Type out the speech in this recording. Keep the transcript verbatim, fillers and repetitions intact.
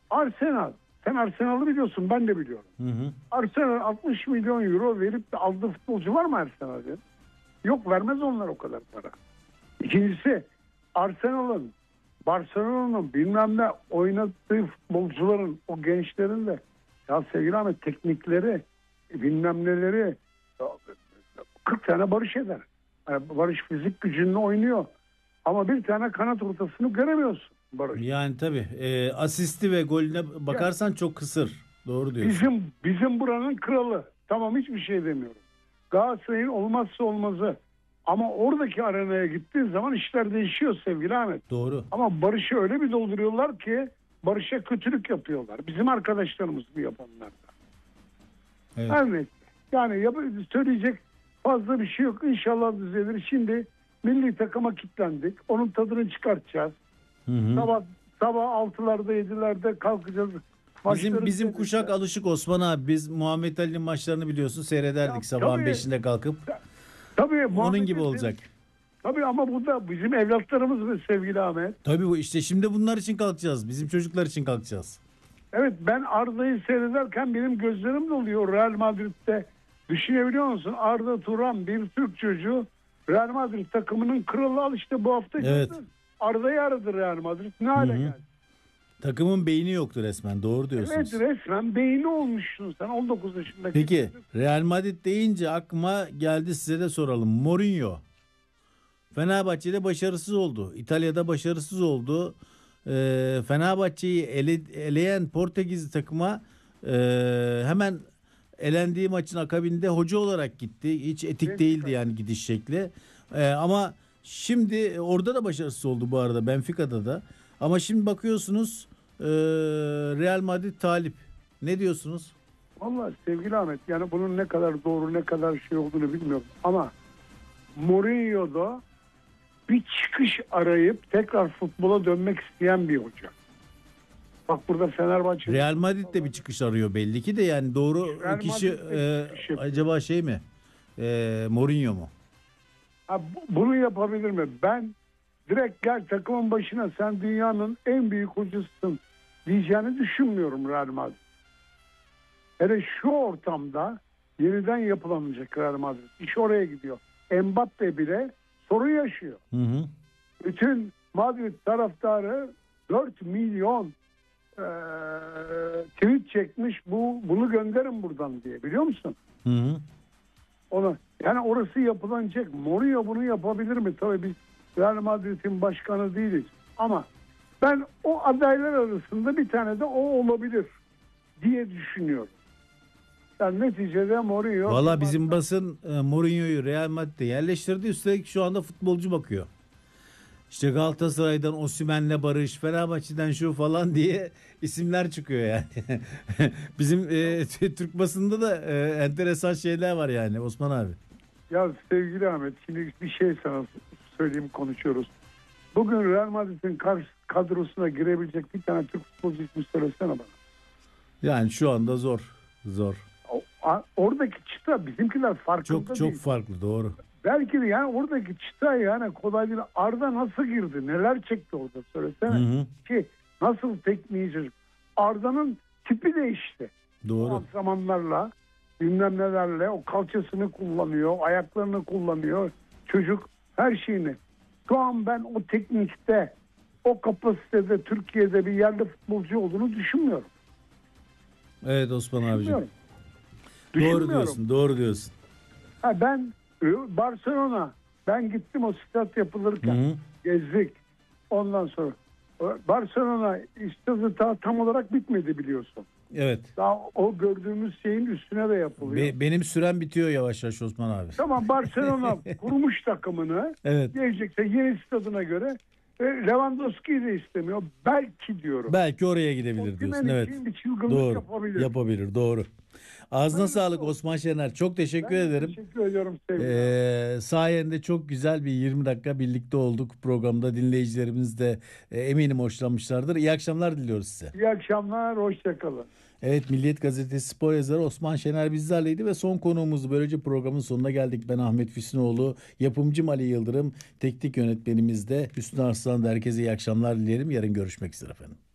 Arsenal. Sen Arsenal'ı biliyorsun, ben de biliyorum. Hı hı. Arsenal altmış milyon euro verip de aldığı futbolcu var mı Arsenal'ın? Yok, vermez onlar o kadar para. İkincisi, Arsenal'ın, Barcelona'nın bilmem ne oynattığı futbolcuların, o gençlerin de ya sevgili Ahmet, teknikleri, bilmem neleri kırk tane Barış eder. Yani Barış fizik gücünle oynuyor. Ama bir tane kanat ortasını göremiyorsun Barış. Yani tabii e, asisti ve golüne bakarsan çok kısır. Doğru diyorsun. Bizim bizim buranın kralı. Tamam, hiçbir şey demiyorum. Galatasaray'ın olmazsa olmazı. Ama oradaki arenaya gittiğin zaman işler değişiyor sevgili Ahmet. Doğru. Ama Barış'ı öyle bir dolduruyorlar ki Barış'a kötülük yapıyorlar. Bizim arkadaşlarımız bu yapanlar da. Evet. Her neyse. Yani yap- söyleyecek fazla bir şey yok. İnşallah düzelir. Şimdi milli takıma kilitlendik. Onun tadını çıkartacağız. Hı hı. Sabah sabah altılarda yedilerde kalkacağız. Bizim Maçları bizim seyredeceğiz. kuşak alışık Osman abi. Biz Muhammed Ali'nin maçlarını biliyorsun seyrederdik Ya, sabahın tabii. beşinde kalkıp. Tabii, Onun Muhammed gibi Ali- olacak. Tabii ama bu da bizim evlatlarımız ve sevgili Ahmet. Tabii bu işte şimdi bunlar için kalkacağız. Bizim çocuklar için kalkacağız. Evet, ben Arda'yı seyrederken benim gözlerim doluyor Real Madrid'de. Düşünebiliyor musun? Arda Turan, bir Türk çocuğu, Real Madrid takımının kralı. Al işte bu hafta Evet. gördün. Arda'yı aradı Real Madrid. Ne hale Hı hı. geldi? Takımın beyni yoktu resmen. Doğru diyorsunuz. Evet, resmen beyni olmuşsun sen on dokuz yaşındaki. Peki çocuk. Real Madrid deyince aklıma geldi, size de soralım. Mourinho Fenerbahçe'de başarısız oldu. İtalya'da başarısız oldu. Ee, Fenerbahçe'yi ele, eleyen Portekizli takıma e, hemen elendiği maçın akabinde hoca olarak gitti. Hiç etik Evet, değildi evet. yani gidiş şekli. Ee, ama şimdi orada da başarısız oldu bu arada, Benfica'da da. Ama şimdi bakıyorsunuz e, Real Madrid talip. Ne diyorsunuz? Vallahi sevgili Ahmet, yani bunun ne kadar doğru ne kadar şey olduğunu bilmiyorum. Ama Mourinho'da bir çıkış arayıp tekrar futbola dönmek isteyen bir hoca. Bak burada Fenerbahçe. Real Madrid de bir çıkış arıyor belli ki de, yani doğru Real kişi Madrid de e, bir çıkış yapıyor. acaba şey mi? E, Mourinho mu? Ha, bu- bunu yapabilir mi? Ben direkt gel takımın başına, sen dünyanın en büyük hocasısın diyeceğini düşünmüyorum Real Madrid. Hele şu ortamda yeniden yapılamayacak Real Madrid. İş oraya gidiyor. Mbappe bile sorun yaşıyor. Hı hı. Bütün Madrid taraftarı dört milyon eee, tweet çekmiş, bu bunu gönderin buradan diye, biliyor musun? Hı hı. Ona, yani orası yapılanacak. Mourinho bunu yapabilir mi? Tabii biz Real Madrid'in başkanı değiliz. Ama ben o adaylar arasında bir tane de o olabilir diye düşünüyorum. Yani neticede Mourinho... Valla bizim basın e, Mourinho'yu Real Madrid'e yerleştirdi. Üstelik şu anda futbolcu bakıyor. İşte Galatasaray'dan Osimhen'le barış, Fenerbahçe'den şu falan diye isimler çıkıyor yani. Bizim e, Türk basında da e, enteresan şeyler var yani Osman abi. Ya sevgili Ahmet, şimdi bir şey sana söyleyeyim, konuşuyoruz. Bugün Real Madrid'in karşı kadrosuna girebilecek bir tane Türk futbolcu ismi söylesene bana. Yani şu anda zor. Zor. O, a, oradaki çıta bizimkiler farkında Çok çok değil. farklı, doğru. Belki de yani oradaki çıta yani kolay değil. Arda nasıl girdi? Neler çekti orada, söylesene. Hı hı. Ki nasıl tekniği çocuk. Arda'nın tipi değişti. Doğru. O antrenmanlarla, bilmem nelerle, o kalçasını kullanıyor, ayaklarını kullanıyor. Çocuk her şeyini. Şu an ben o teknikte, o kapasitede Türkiye'de bir yerli futbolcu olduğunu düşünmüyorum. Evet Osman abicim. Düşünmüyorum. Doğru Düşünmüyorum. diyorsun, doğru diyorsun. Ha, ben e, Barcelona, ben gittim o stat yapılırken, Hı hı. gezdik. Ondan sonra e, Barcelona stadı ta- tam olarak bitmedi biliyorsun. Evet. Daha o gördüğümüz şeyin üstüne de yapılıyor. Be- benim sürem bitiyor yavaş yavaş Osman abi. Tamam, Barcelona kurmuş takımını. Evet. Gelecekse yeni stadına göre e, Lewandowski'yi de istemiyor. Belki diyorum. Belki oraya gidebilir Osimhen diyorsun. Evet. için bir çılgınlık Doğru. yapabilir. Yapabilir. Doğru. Ağzına Hayırlısı sağlık olsun. Osman Şener. Çok teşekkür Ben de ederim. Teşekkür ediyorum sevgili. Ee, sayende çok güzel bir yirmi dakika birlikte olduk programda. Dinleyicilerimiz de e, eminim hoşlanmışlardır. İyi akşamlar diliyoruz size. İyi akşamlar, hoşçakalın. Evet, Milliyet Gazetesi spor yazarı Osman Şener bizlerleydi ve son konuğumuz, böylece programın sonuna geldik. Ben Ahmet Füsunoğlu, yapımcım Ali Yıldırım, teknik yönetmenimiz de Hüsnü Arslan. Herkese iyi akşamlar dilerim. Yarın görüşmek üzere efendim.